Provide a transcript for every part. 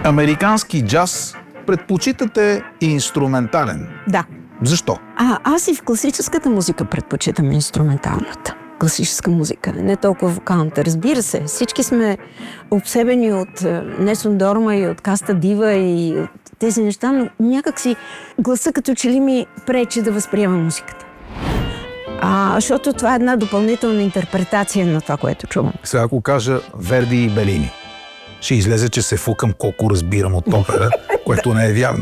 Американски джаз предпочитате инструментален. Да. Защо? Аз и в класическата музика предпочитам инструменталната. Класическа музика, не толкова вокалната. Разбира се, всички сме обсебени от Несън Дорма и от Каста Дива и от тези неща, но някакси гласа като че ли ми пречи да възприема музиката. Защото това е една допълнителна интерпретация на това, което чувам. Сега ако кажа Верди и Белини, ще излезе, че се фукам колко разбирам от опера, което не е вярно.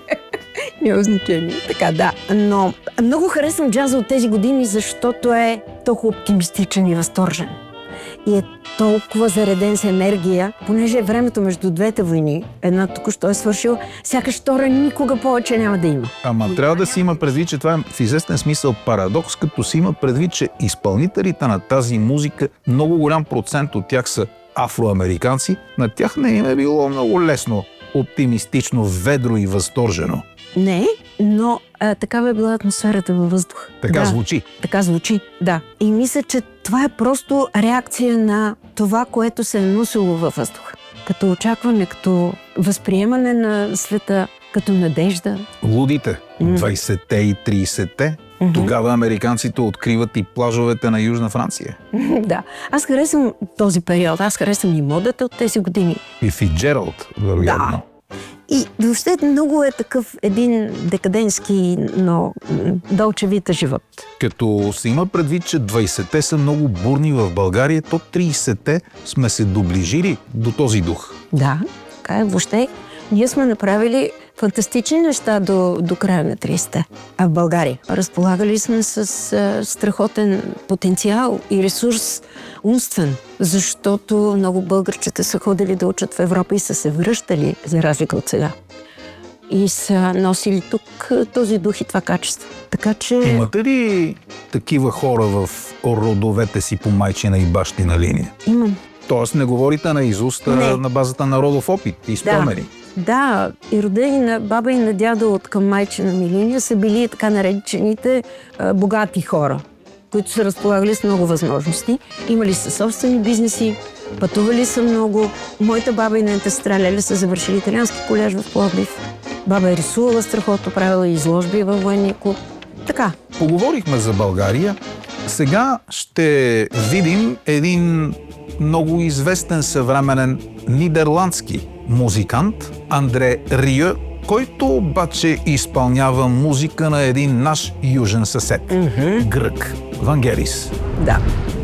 Няма значение. Така, да. Но много харесвам джаза от тези години, защото е толкова оптимистичен и възторжен. И е толкова зареден с енергия, понеже времето между двете войни, една току-що е свършила, сякаш втора никога повече няма да има. Ама трябва да си има предвид, че това е в известен смисъл парадокс, като си има предвид, че изпълнителите на тази музика, много голям процент от тях са афроамериканци, на тях не им е било много лесно, оптимистично, ведро и възторжено. Не, но такава е била атмосферата във въздуха. Така звучи. Така звучи, да. И мисля, че това е просто реакция на това, което се е носило във въздуха. Като очакване, като възприемане на света, като надежда. Лудите, 20-те и 30-те, тогава американците откриват и плажовете на Южна Франция. Да. Аз харесвам този период. Аз харесвам и модата от тези години. И Фицджералд, вероятно. Да. И въобще много е такъв един декадентски, но дълчевита живот. Като се има предвид, че 20-те са много бурни в България, то 30-те сме се доближили до този дух. Да, така е. Въобще ние сме направили фантастични неща до края на 30-те. А в България разполагали сме с страхотен потенциал и ресурс умствен, защото много българчета са ходили да учат в Европа и са се връщали, за разлика от сега. И са носили тук този дух и това качество. Така че... Имате ли такива хора в родовете си по майчина и бащина линия? Имам. Тоест не говорите на изуст, на базата на родов опит и спомени? Да, и родени на баба и на дядо от към майчина ми линия са били така наречените богати хора, които са разполагали с много възможности. Имали са собствени бизнеси, пътували са много. Моята баба и нейната сестра Леля са завършили италиански колеж в Пловдив. Баба е рисувала страхотно, правила изложби във военния клуб. Така. Поговорихме за България. Сега ще видим един много известен съвременен нидерландски музикант Андре Рио, който обаче изпълнява музика на един наш южен съсед. Грък. Вангелис. Да.